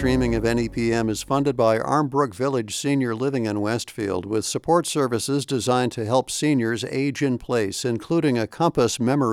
streaming of NEPM is funded by Armbrook Village Senior Living in Westfield, with support services designed to help seniors age in place, including a Compass memory